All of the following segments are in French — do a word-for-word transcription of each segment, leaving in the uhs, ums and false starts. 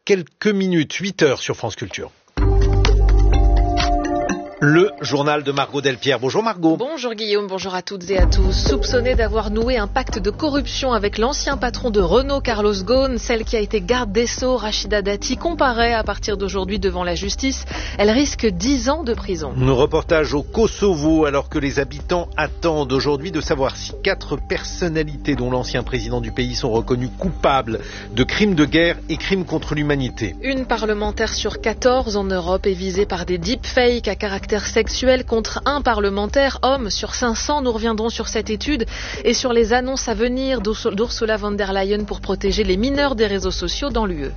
quelques minutes, huit heures sur France Culture. Le journal de Margot Delpierre. Bonjour Margot. Bonjour Guillaume, bonjour à toutes et à tous. Soupçonnée d'avoir noué un pacte de corruption avec l'ancien patron de Renault, Carlos Ghosn, celle qui a été garde des Sceaux, Rachida Dati, comparaît à partir d'aujourd'hui devant la justice. Elle risque dix ans de prison. Nos reportages au Kosovo, alors que les habitants attendent aujourd'hui de savoir si quatre personnalités, dont l'ancien président du pays, sont reconnues coupables de crimes de guerre et crimes contre l'humanité. Une parlementaire sur quatorze en Europe est visée par des deepfakes à caractère sexuel contre un parlementaire homme sur cinq cents. Nous reviendrons sur cette étude et sur les annonces à venir d'Ursula von der Leyen pour protéger les mineurs des réseaux sociaux dans l'U E.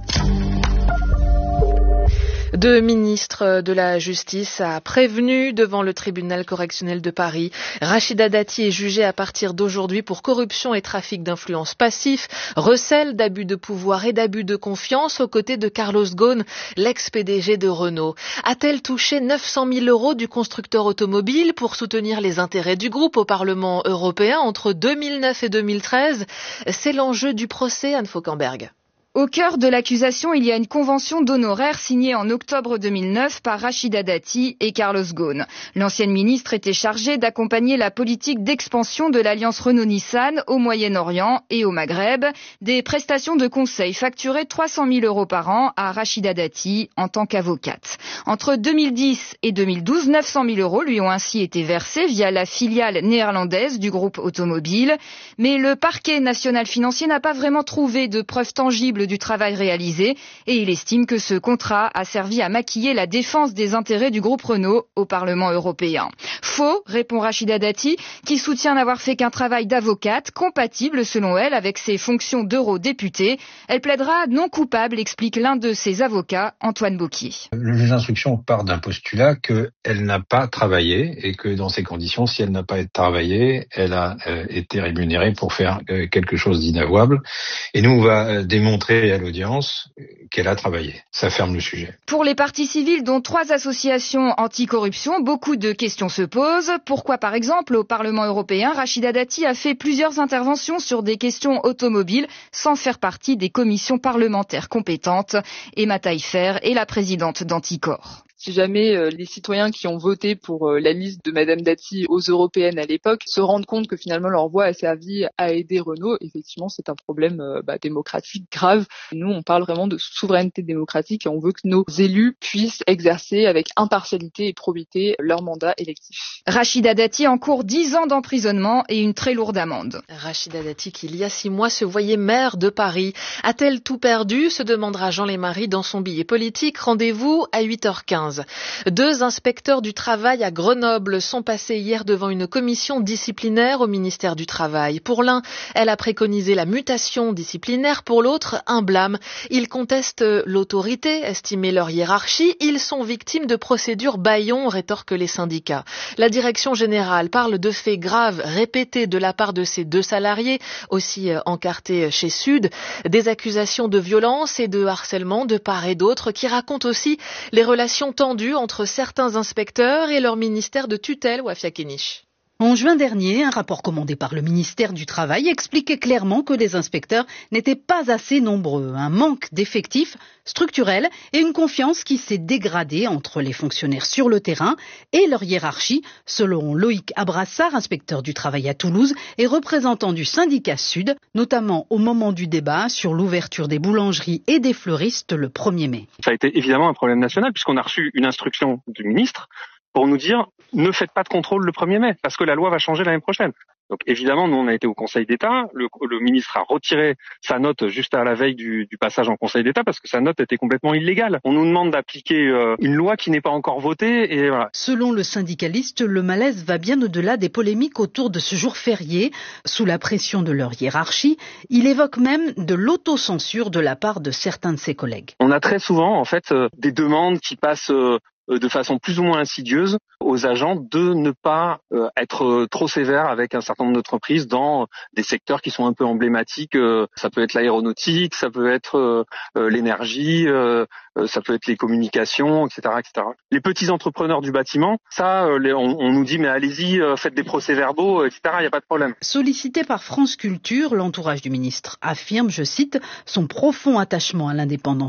Deux ministres de la Justice a prévenu devant le tribunal correctionnel de Paris. Rachida Dati est jugée à partir d'aujourd'hui pour corruption et trafic d'influence passif, recel d'abus de pouvoir et d'abus de confiance aux côtés de Carlos Ghosn, l'ex-P D G de Renault. A-t-elle touché neuf cent mille euros du constructeur automobile pour soutenir les intérêts du groupe au Parlement européen entre deux mille neuf et deux mille treize? C'est l'enjeu du procès, Anne Fauquemberg. Au cœur de l'accusation, il y a une convention d'honoraires signée en octobre deux mille neuf par Rachida Dati et Carlos Ghosn. L'ancienne ministre était chargée d'accompagner la politique d'expansion de l'alliance Renault-Nissan au Moyen-Orient et au Maghreb. Des prestations de conseil facturées trois cent mille euros par an à Rachida Dati en tant qu'avocate. Entre deux mille dix et deux mille douze, neuf cent mille euros lui ont ainsi été versés via la filiale néerlandaise du groupe automobile. Mais le parquet national financier n'a pas vraiment trouvé de preuves tangibles du travail réalisé et il estime que ce contrat a servi à maquiller la défense des intérêts du groupe Renault au Parlement européen. Faux, répond Rachida Dati, qui soutient n'avoir fait qu'un travail d'avocate compatible selon elle avec ses fonctions d'eurodéputée. Elle plaidera non coupable, explique l'un de ses avocats, Antoine Bocquier. Le juge d'instruction part d'un postulat qu'elle n'a pas travaillé et que dans ces conditions, si elle n'a pas travaillé, elle a euh, été rémunérée pour faire euh, quelque chose d'inavouable. Et nous, on va euh, démontrer à l'audience qu'elle a travaillé. Ça ferme le sujet. Pour les parties civiles, dont trois associations anticorruption, beaucoup de questions se posent. Pourquoi, par exemple, au Parlement européen, Rachida Dati a fait plusieurs interventions sur des questions automobiles sans faire partie des commissions parlementaires compétentes? Emma Taillefer est la présidente d'Anticor. Si jamais euh, les citoyens qui ont voté pour euh, la liste de Madame Dati aux européennes à l'époque se rendent compte que finalement leur voix a servi à aider Renault, effectivement c'est un problème euh, bah, démocratique grave. Nous on parle vraiment de souveraineté démocratique et on veut que nos élus puissent exercer avec impartialité et probité leur mandat électif. Rachida Dati encourt dix ans d'emprisonnement et une très lourde amende. Rachida Dati qui il y a six mois se voyait maire de Paris. A-t-elle tout perdu, se demandera Jean Lémarie dans son billet politique. Rendez-vous à huit heures quinze. Deux inspecteurs du travail à Grenoble sont passés hier devant une commission disciplinaire au ministère du Travail. Pour l'un, elle a préconisé la mutation disciplinaire. Pour l'autre, un blâme. Ils contestent l'autorité, estimer leur hiérarchie. Ils sont victimes de procédures bâillons, rétorquent les syndicats. La direction générale parle de faits graves répétés de la part de ces deux salariés, aussi encartés chez Sud. Des accusations de violence et de harcèlement de part et d'autre qui racontent aussi les relations tendu entre certains inspecteurs et leur ministère de tutelle, Wafia Kenich. En juin dernier, un rapport commandé par le ministère du Travail expliquait clairement que les inspecteurs n'étaient pas assez nombreux. Un manque d'effectifs structurels et une confiance qui s'est dégradée entre les fonctionnaires sur le terrain et leur hiérarchie, selon Loïc Abrassard, inspecteur du travail à Toulouse et représentant du syndicat Sud, notamment au moment du débat sur l'ouverture des boulangeries et des fleuristes le premier mai. Ça a été évidemment un problème national puisqu'on a reçu une instruction du ministre pour nous dire ne faites pas de contrôle le premier mai parce que la loi va changer l'année prochaine. Donc évidemment, nous on a été au Conseil d'État, le, le ministre a retiré sa note juste à la veille du, du passage en Conseil d'État parce que sa note était complètement illégale. On nous demande d'appliquer euh, une loi qui n'est pas encore votée et voilà. Selon le syndicaliste, le malaise va bien au-delà des polémiques autour de ce jour férié. Sous la pression de leur hiérarchie, il évoque même de l'autocensure de la part de certains de ses collègues. On a très souvent en fait euh, des demandes qui passent euh, de façon plus ou moins insidieuse aux agents de ne pas euh, être trop sévères avec un certain nombre d'entreprises dans des secteurs qui sont un peu emblématiques. Euh, ça peut être l'aéronautique, ça peut être euh, euh, l'énergie, euh, euh, ça peut être les communications, et cetera, et cetera. Les petits entrepreneurs du bâtiment, ça, euh, les, on, on nous dit mais allez-y, euh, faites des procès-verbaux, et cetera. Il n'y a pas de problème. Sollicité par France Culture, l'entourage du ministre affirme, je cite, son profond attachement à l'indépendance